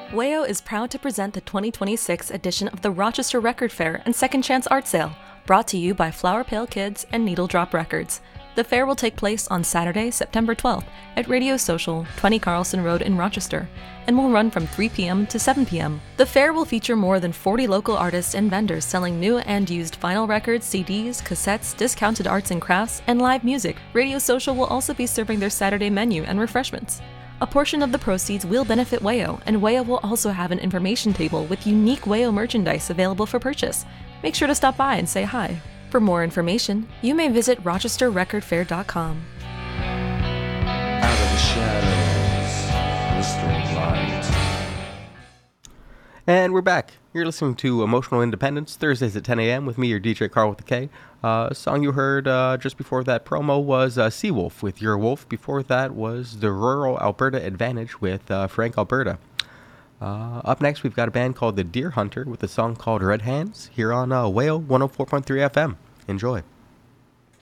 WAYO is proud to present the 2026 edition of the Rochester Record Fair and Second Chance Art Sale, brought to you by Flower Pale Kids and Needle Drop Records. The fair will take place on Saturday, September 12th at Radio Social, 20 Carlson Road in Rochester, and will run from 3 p.m. to 7 p.m. The fair will feature more than 40 local artists and vendors selling new and used vinyl records, CDs, cassettes, discounted arts and crafts, and live music. Radio Social will also be serving their Saturday menu and refreshments. A portion of the proceeds will benefit WAYO, and WAYO will also have an information table with unique WAYO merchandise available for purchase. Make sure to stop by and say hi. For more information, you may visit rochesterrecordfair.com. Out of the shadows, blistering light. And we're back. You're listening to Emotional Independence, Thursdays at 10 a.m. with me, your DJ Carl with the K. A song you heard just before that promo was Seawolf with Your Wolf. Before that was the Rural Alberta Advantage with Frank Alberta. Up next, we've got a band called The Deer Hunter with a song called Red Hands here on WAYO 104.3 FM. Enjoy.